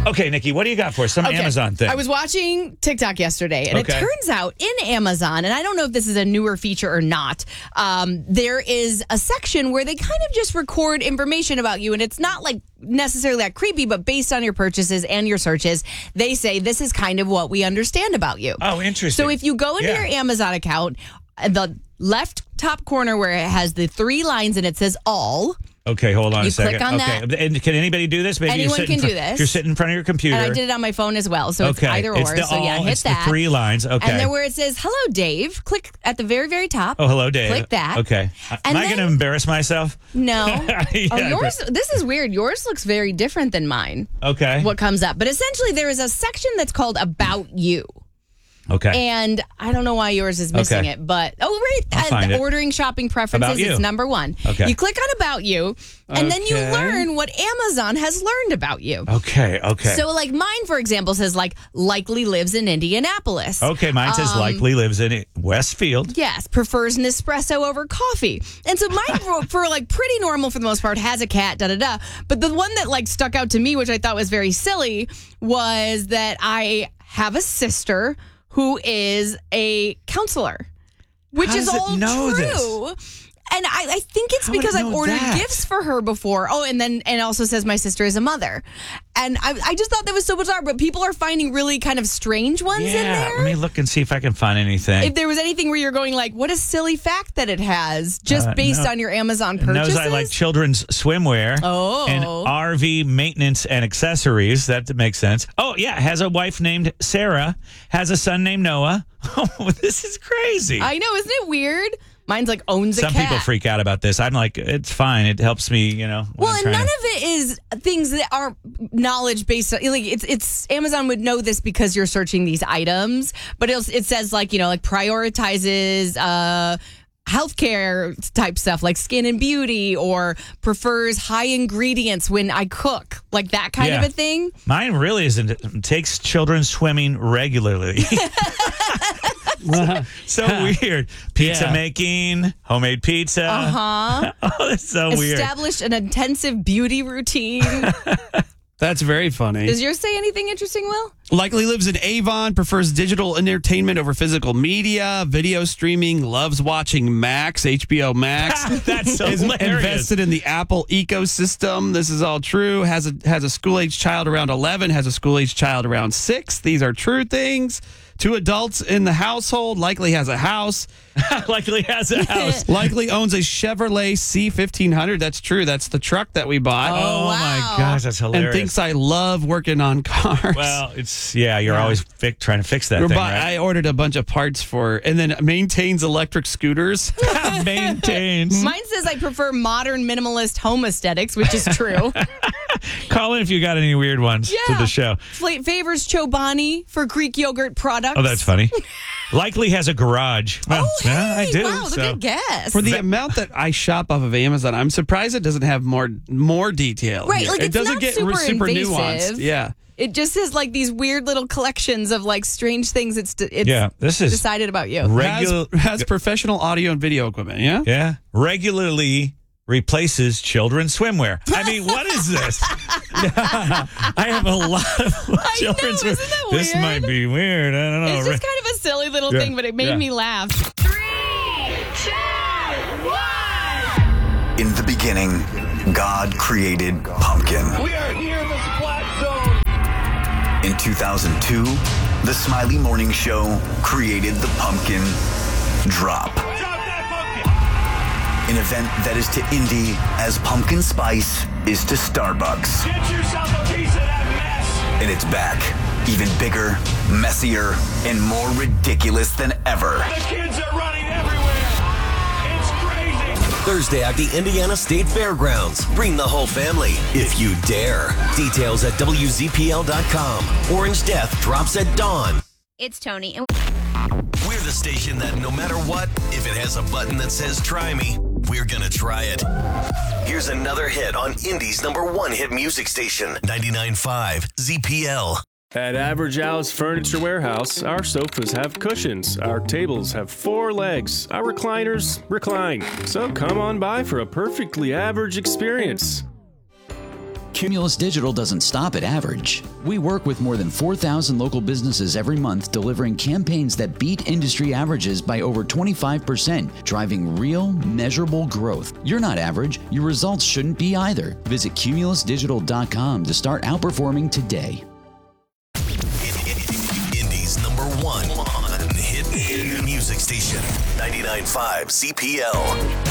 Okay, Nikki, what do you got for us? Some Amazon thing. I was watching TikTok yesterday, and it turns out in Amazon, and I don't know if this is a newer feature or not, there is a section where they kind of just record information about you, and it's not like necessarily that creepy, but based on your purchases and your searches, they say this is kind of what we understand about you. Oh, interesting. So if you go into your Amazon account, the left top corner where it has the 3 lines and it says all. Okay, hold on a second. Click on that. And can anybody do this? Maybe Anyone can do this. You're sitting in front of your computer. And I did it on my phone as well, so it's either or. It's the so all, hit it's that. the 3 lines. Okay. And then where it says, hello, Dave, click at the very, very top. Oh, hello, Dave. Click that. Okay. Am I going to embarrass myself? No. Yeah, yours, this is weird. Yours looks very different than mine. Okay. What comes up. But essentially, there is a section that's called About You. Okay. And I don't know why yours is missing it, but ordering shopping preferences is number 1. Okay. You click on About You, and then you learn what Amazon has learned about you. Okay. So, like, mine, for example, says, like, likely lives in Indianapolis. Okay, mine says likely lives in Westfield. Yes, prefers an espresso over coffee. And so mine, for like pretty normal for the most part, has a cat, da-da-da. But the one that, like, stuck out to me, which I thought was very silly, was that I have a sister who is a counselor, which is all true. And I think it's because I've ordered gifts for her before. Oh, and also says my sister is a mother. And I just thought that was so bizarre, but people are finding really kind of strange ones in there. Let me look and see if I can find anything. If there was anything where you're going like, what a silly fact that it has, just based on your Amazon purchases. Knows I like children's swimwear and RV maintenance and accessories. That makes sense. Oh, yeah. Has a wife named Sarah. Has a son named Noah. Oh, this is crazy. I know. Isn't it weird? Mine's like owns a cat. Some people freak out about this. I'm like, it's fine. It helps me, Well, and none of it is things that aren't knowledge based. Like it's Amazon would know this because you're searching these items, but it says like prioritizes healthcare type stuff like skin and beauty, or prefers high ingredients when I cook, like that kind of a thing. Mine really isn't. Takes children swimming regularly. So weird. Pizza making, homemade pizza. Oh, that's so weird. Established an intensive beauty routine. That's very funny. Does yours say anything interesting, Will? Likely lives in Avon, prefers digital entertainment over physical media, video streaming, loves watching Max, HBO Max. That's so hilarious. Invested in the Apple ecosystem. This is all true. Has a school-age child around 11, has a school-age child around 6. These are true things. 2 adults in the household. Likely has a house. Likely has a house. Likely owns a Chevrolet C1500. That's true. That's the truck that we bought. Oh, my gosh, that's hilarious. And thinks I love working on cars. Well, you're always trying to fix that thing, right? I ordered a bunch of parts and then maintains electric scooters. Maintains. Mine says I prefer modern minimalist home aesthetics, which is true. Call in if you got any weird ones to the show. Favors Chobani for Greek yogurt products. Oh, that's funny. Likely has a garage. Well, I do. Wow, that's a good guess. For the amount that I shop off of Amazon, I'm surprised it doesn't have more detail. Right, here. like it doesn't get super nuanced. Yeah. It just has like these weird little collections of like strange things it's this is decided about you. Has professional audio and video equipment, yeah? Yeah. Regularly replaces children's swimwear. I mean, what is this? I have a lot of children's swimwear. Isn't that weird? This might be weird. I don't know. It's just kind of a silly little thing, but it made me laugh. 3, 2, 1. In the beginning, God created pumpkin. We are here in the Splat Zone. In 2002, the Smiley Morning Show created the pumpkin drop. An event that is to Indy as pumpkin spice is to Starbucks. Get yourself a piece of that mess. And it's back, even bigger, messier, and more ridiculous than ever. The kids are running everywhere. It's crazy. Thursday at the Indiana State Fairgrounds. Bring the whole family if you dare. Details at WZPL.com. Orange Death drops at dawn. It's Tony. We're the station that no matter what, if it has a button that says try me, we're gonna try it. Here's another hit on Indy's #1 hit music station, 99.5 ZPL. At Average Al's Furniture Warehouse, our sofas have cushions, our tables have 4 legs, our recliners recline. So come on by for a perfectly average experience. Cumulus Digital doesn't stop at average. We work with more than 4,000 local businesses every month, delivering campaigns that beat industry averages by over 25%, driving real, measurable growth. You're not average. Your results shouldn't be either. Visit cumulusdigital.com to start outperforming today. Indy's #1 hit music station, 99.5 CPL.